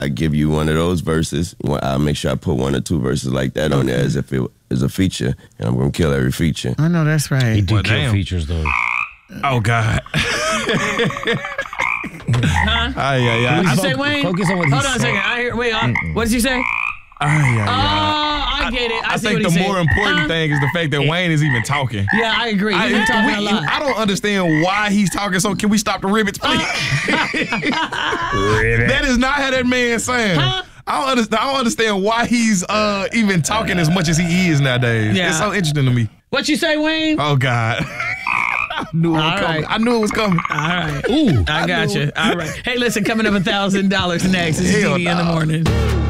I give you one of those verses. I'll make sure I put one or two verses like that on there as if it is a feature, and I'm gonna kill every feature. I know that's right. He do kill features though. Oh God. What did you say, Wayne? Focus on what he Hold on a said. second. I hear. Wait. What did you say? I get it. I see think what the he said. more important thing is the fact that Wayne is even talking. Yeah, I agree. He's been talking a lot. I don't understand why he's talking. So can we stop the ribbits, please? That is not how that man saying. Huh? I don't understand why he's even talking as much as he is nowadays. Yeah. It's so interesting to me. What you say, Wayne? Oh God. I knew it was coming. I knew it was coming. All right. Ooh, I got you. All right. Hey, listen, coming up $1,000 next. This is Hell DD in the no. morning.